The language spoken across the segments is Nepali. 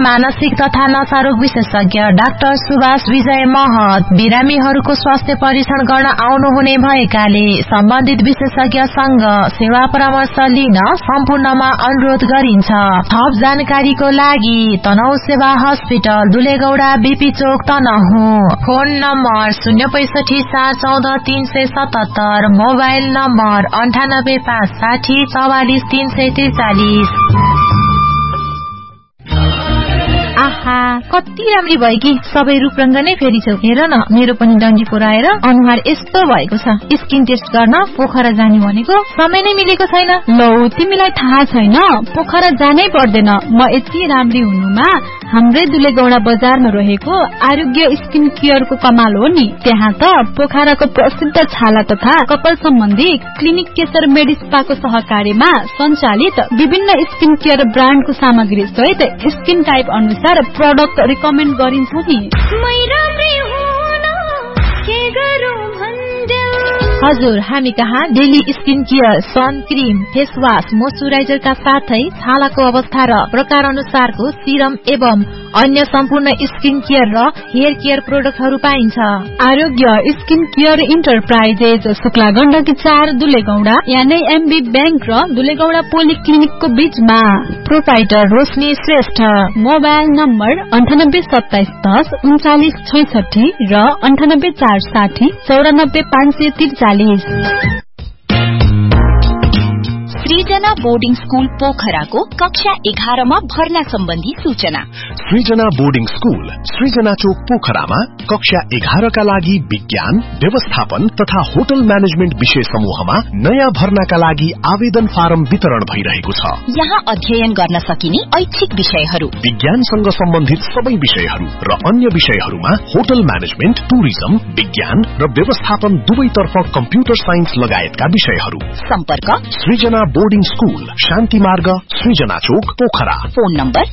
मानसिक तथा नशारोग विशेषज्ञ डाक्टर सुभाष विजय महत बिरामीहरूको स्वास्थ्य परीक्षण गर्न आउनुहुने भएकाले सम्बन्धित विशेषज्ञसँग सेवा परामर्श लिन सम्पूर्णमा अनुरोध गरिन्छ। थप जानकारीको लागि तनहुँ सेवा हस्पिटल दुलेगौडा बीपी चोक Tanahun. Phone number 065 mobile number 9856044343। आहा कति राम्री भयो कि सबै रूपरंग नै फेरि छौ। हेर न मेरो पनि डन्डी पुराएर अनुहार यस्तो भएको छ। स्किन टेस्ट गर्न पोखरा जाने भनेको समय नै मिलेको छैन। लौ तिमीलाई थाहा छैन पोखरा जानै पर्दैन। म यति राम्री हुनुमा हाम्रै दुलेगौडा बजारमा रहेको आरोग्य स्किन केयरको कमाल हो नि। त्यहाँ त पोखराको प्रसिद्ध छाला तथा कपाल सम्बन्धी क्लिनिक केशर मेडिस्पाको सहकार्यमा सञ्चालित विभिन्न स्किन केयर ब्रान्डको सामग्री सहित स्किन टाइप अनुसार प्रोडक्ट रिकमेन्ड गरिन्छ नि। हजुर हामी कहाँ daily skin care sun cream face wash मोइस्चराइजरका साथै छालाको अवस्था र प्रकार अनुसारको सिरम एवं अन्य सम्पूर्ण स्किन केयर र हेयर केयर प्रोडक्टहरू पाइन्छ। आरोग्य skin care enterprises Shukla Gandaki 4 दुलेगौडा यानी एमबी बैंक र दुलेगौडा पोलिक्लिनिकको बीचमा। प्रोपाइटर रोशनी श्रेष्ठ। मोबाइल नम्बर 982710 3966 र 9846094543। सृजना बोर्डिङ स्कूल पोखराको कक्षा 11 मा भर्ना सम्बन्धी सूचना। सृजना बोर्डिङ स्कूल सृजना चोक पोखरामा कक्षा 11 का लागि विज्ञान व्यवस्थापन तथा होटल म्यानेजमेन्ट विषय समूहमा नयाँ भर्नाका लागि आवेदन फारम वितरण भइरहेको छ। यहाँ अध्ययन गर्न सकिने ऐच्छिक विषयहरू विज्ञानसँग सम्बन्धित सबै विषयहरू र अन्य विषयहरूमा होटल म्यानेजमेन्ट टुरिज्म विज्ञान र व्यवस्थापन दुवैतर्फ कम्प्युटर साइन्स लगायतका विषयहरू। सम्पर्क सृजना बोर्डिङ स्कूल शान्ति मार्ग सृजना चोक पोखरा। फोन नम्बर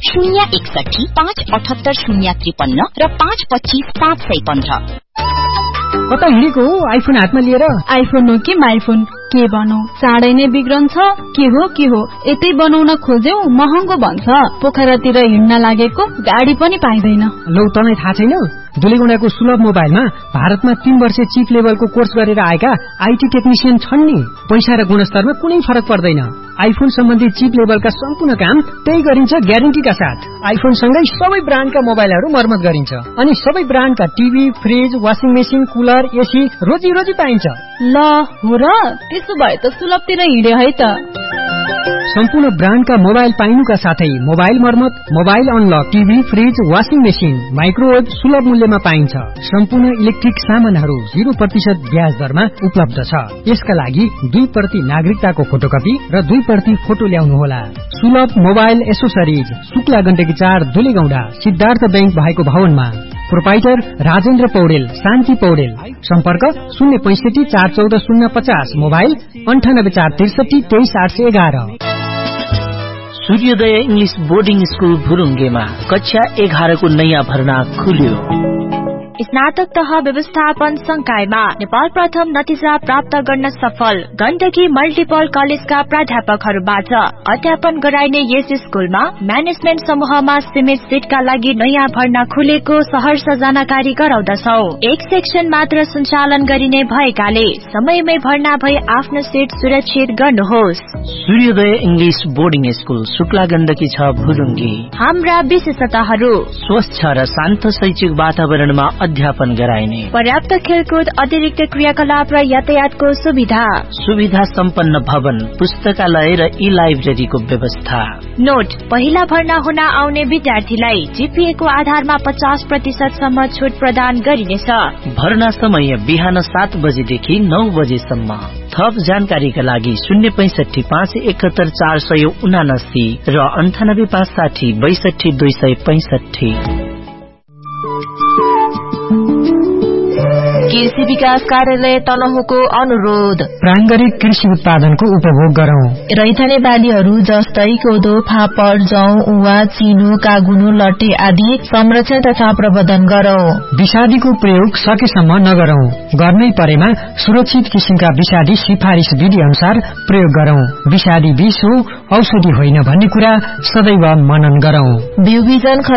061588053 र 525715। कता हिँडेको हो आइफोन हातमा लिएर? आइफोन हो कि माइफोन के भनौ चाँडै नै बिग्रन्छ। के हो यतै बनाउन खोज्यौ महँगो भन्छ। पोखरातिर हिँड्न लागेको गाडी पनि पाइदैन। लौ तँलाई थाहा छैन दुलेगौडाको सुलभ मोबाइलमा भारतमा 3 वर्षे चिप लेभलको कोर्स गरेर आएका आईटी टेक्निशियन छन् नि। पैसा र गुणस्तरमा कुनै फरक पर्दैन। आइफोन सम्बन्धी चिप लेभलका सम्पूर्ण काम त्यही गरिन्छ ग्यारेन्टीका साथ। आइफोन सँगै सबै ब्रान्डका मोबाइलहरू मर्मत गरिन्छ अनि सबै ब्रान्डका TV fridge washing machine cooler AC रोजी पाइन्छ। ल हो र त्यसो भए त सुलभतिर हिँडे है त। सम्पूर्ण ब्रान्डका मोबाइल पाइनुका साथै मोबाइल मर्मत mobile unlock TV fridge washing machine microwave सुलभ मूल्यमा पाइन्छ। सम्पूर्ण इलेक्ट्रिक सामानहरू 0% ब्याज दरमा उपलब्ध छ। यसका लागि 2% नागरिकताको फोटोकपी र 2% फोटो ल्याउनुहोला। सुलभ mobile accessories Shukla Gandaki 4 दुलेगौडा Siddhartha bank भएको भवनमा। प्रोपाइटर राजेन्द्र पौडेल शान्ति पौडेल। सम्पर्क 065 414 050 मोबाइल 98 463 23811। सूर्योदय इंग्लिश बोर्डिङ स्कूल भुरुङ्गेमा कक्षा 11 को नयाँ भर्ना खुल्यो। स्नातक तह व्यवस्थापन संकायमा नेपाल प्रथम नतिजा प्राप्त गर्न सफल गण्डकी मल्टिपल कलेजका प्राध्यापकहरूबाट अध्यापन गराइने यस स्कूलमा म्यानेजमेन्ट समूहमा सीमित सीटका लागि नयाँ भर्ना खुलेको सहर्ष जानकारी गराउँदछौ। एक सेक्सन मात्र सञ्चालन गरिने भएकाले समयमै भर्ना भई आफ्नो सीट सुरक्षित गर्नुहोस्। सूर्योदय English boarding school Shukla Gandaki 6 भुरुङ्गे। हाम्रा विशेषताहरू स्वच्छ र शान्त शैक्षिक वातावरणमा अध्यापन गराइने, पर्याप्त खेलकुद अतिरिक्त क्रियाकलाप र यातायातको सुविधा सम्पन्न भवन पुस्तकालय र ई लाइब्रेरीको व्यवस्था। नोट पहिला भर्ना हुन आउने विद्यार्थीलाई जीपीए को आधारमा 50% सम्म छुट प्रदान गरिनेछ। भर्ना समय बिहान 7 बजेदेखि 9 बजेसम्म। थप जानकारीका लागि 065 571 479 र 98 560 62 265। कृषि विकास कार्यालय तनहुँको अनुरोध, प्राङ्गरिक कृषि उत्पादनको उपभोग गरौं। रैथाने बालीहरू जस्तै कोदो फापर जौ उवा चिनो कागुनो लट्टे आदि संरक्षण तथा प्रबन्धन गरौं। विषादीको प्रयोग सकेसम्म नगरौं। गर्नै परेमा सुरक्षित किसिमका विषादी सिफारिस विधि अनुसार प्रयोग गरौं। विषादी विष हो औषधि होइन भन्ने कुरा सदैव मनन गरौं। बिउ बिजन